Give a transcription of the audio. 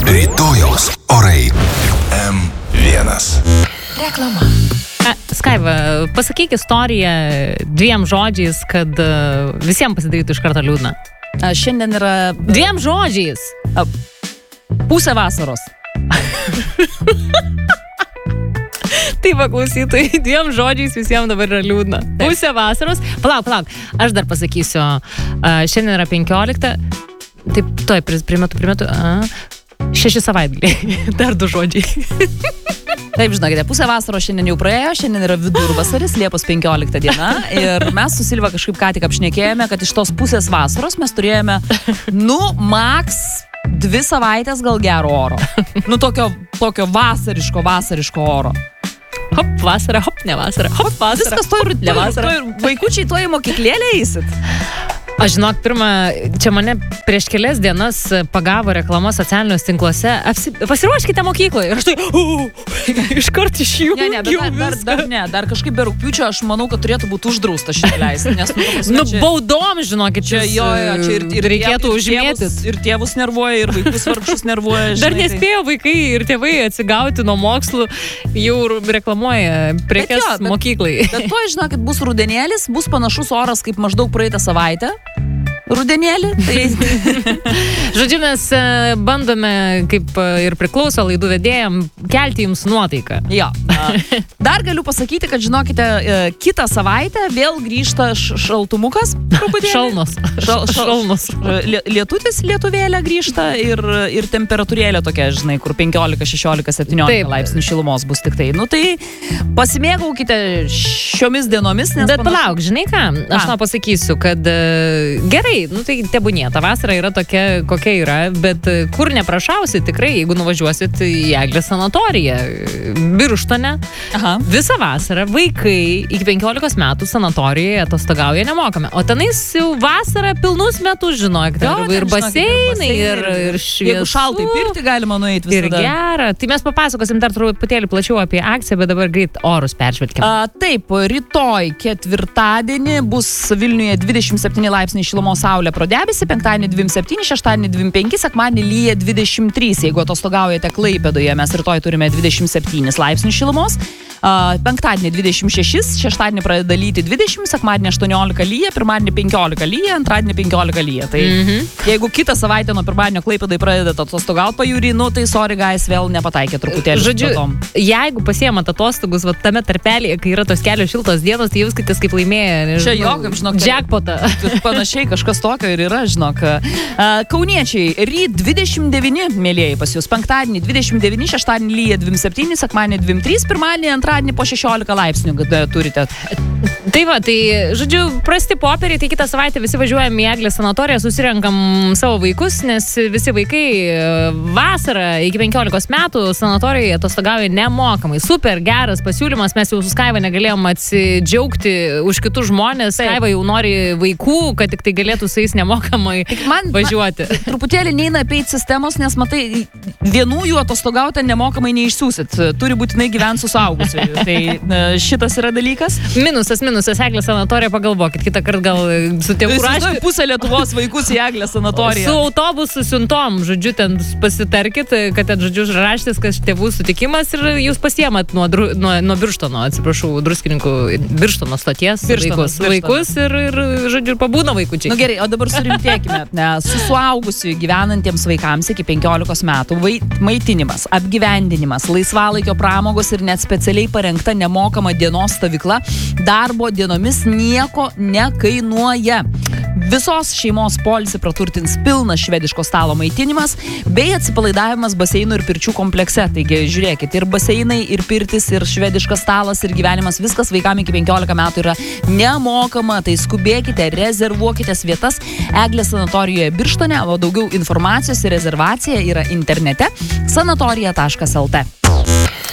Rytojaus orai. M1. Reklama. Skaiva, pasakyk istoriją 2 žodžiais, kad visiems pasidarytų iš karto liūdna. Šiandien yra 2 žodžiais. Pusė vasaros. Tai paklausytojai, 2 žodžiais visiems dabar yra liūdna. Pusė vasaros. Palauk. Aš dar pasakysiu. Šiandien yra 15. Taip, toj, primetu. 6 savaitgaliai. Dar 2 žodžiai. Taip, žinokite, pusė vasaros šiandien jau praėjo, šiandien yra vidurvasaris, Liepos 15 diena ir mes su Silva kažkaip ką tik apšnekėjome, kad iš tos pusės vasaros mes turėjome, maks 2 savaitės gal gero oro. Tokio vasariško oro. Hop, vasara, hop, ne vasara, hop, vasara. Viskas ne vasara. Vaikučiai to į mokyklėlę eisit. Aš žinok, čia mane prieš kelias dienas pagavo reklama socialiniuose tinkluose. Pasiruoškite mokykloje. Ir aš tai iškart išjungiau. Dar kažkaip be rugpjūčio aš manau, kad turėtų būti uždrausta šitą leisti. Baudom, žinokit, čia ir reikėtų užmėtis. Ir tėvus nervuoja, ir vaikus vargšus nervuoja. Dar nespėjo vaikai ir tėvai atsigauti nuo mokslų, jau reklamuoja prekes mokyklai. Bet to, žinokit, bus rudenėlis, bus panašus oras kaip maždaug praeitą savaitę. Rudenėlį. Žodžiu, mes bandome, kaip ir priklauso laidų vedėjam, kelti jums nuotaiką. Jo. Dar galiu pasakyti, kad žinokite, kitą savaitę vėl grįžta šaltumukas. Šalnos. Lietutis lietuvėlė grįžta ir temperatūrėlė tokia, žinai, kur 15, 16, 17 laipsnių šilumos bus tik tai. Tai pasimėgaukite šiomis dienomis. Bet palauk, žinai ką? Aš pasakysiu, kad gerai, tai tebūnie, ta vasara yra tokia, kokia yra, bet kur neprašausit tikrai, jeigu nuvažiuosit į Eglės sanatoriją, Birštone, visą vasarą vaikai iki 15 metų sanatorijoje atostogauja nemokame. O tenais jau vasarą pilnus metus, žinok, ir baseinai, ir šviesu. Jeigu šaltai pirti, galima nueiti visada. Ir gera. Tai mes papasakosim dar truputėlį plačiau apie akciją, bet dabar greit orus peržvelgime. Taip, rytoj ketvirtadienį bus Vilniuje 27 laipsniai šilumos, saulė pro debesį, penktadienį 27, šeštadienį 25, sekmadienį lyja 23. Jeigu atostogaujate Klaipėdoje, mes rytoj turime 27 laipsnių šilumos, penktadienį 26, šeštadienį pradeda lyti 20, sekmadienį 18 lyja, pirmadienį 15 lyja, antradienį 15 lyja. Tai jeigu kitą savaitę nuo pirmadienio Klaipėdai pradedate atostogauti pajūrį, tai sorry guys, vėl nepataikė truputėlį. Žodžiu, jeigu pasiemat atostogus tame tarpelėje, kai yra tos kelios šiltos dienos, tai jauskitės kaip laimėję. Čia kaip, žinok, jackpotą. Panašiai kažkas tokio ir yra, žinok. Kauniečiai, ryt 29, mėlėjai pas jūs, penktadienį 29, šeštadienį lyja 27, sekmadienį 23, pirmadienį, antradienį po 16 laipsnių turite. Tai žodžiu, prasti popieriai, tai kitą savaitę visi važiuojam į Eglės sanatoriją, susirenkam savo vaikus, nes visi vaikai vasarą iki 15 metų sanatorijoje atostogauja nemokamai. Super geras pasiūlymas, mes jau su Skaiva negalėjom atsidžiaugti už kitus žmonės. Skaiva jau nori vaikų, kad tik tai galėtų su jais nemokamai važiuoti. Truputėlį neina apeit sistemos, nes matai, vienų jų atostogauti nemokamai neišsiųsit. Turi būtinai gyventi su suaugusiu. Tai šitas yra dalykas. Minusas, Eglės sanatorija, pagalvokit, kitą kartą gal su tėvų raštu. Pusę Lietuvos vaikus į Eglės sanatoriją. Su autobusu siuntom, žodžiu, ten pasitarkit, kad ten, žodžiu, raštis, kad tėvų sutikimas ir jūs pasiemat nuo Birštono, atsiprašau, druskininkų Birštono stoties vaikus ir, žodžiu, pabūna vaikučiai. Gerai, o dabar surimtėkime. Su suaugusiu gyvenantiems vaikams iki 15 metų maitinimas, apgyvendinimas, laisvalaikio pramogos ir net specialiai parengta nemokama dienos stovykla darbo dienomis nieko nekainuoja. Visos šeimos poilsį praturtins pilnas švediško stalo maitinimas bei atsipalaidavimas baseinų ir pirčių komplekse. Taigi, žiūrėkit, ir baseinai, ir pirtis, ir švediškas stalas, ir gyvenimas, viskas vaikam iki 15 metų yra nemokama. Tai skubėkite, rezervuokitės vietas Eglės sanatorijoje Birštone, o daugiau informacijos ir rezervacija yra internete sanatorija.lt.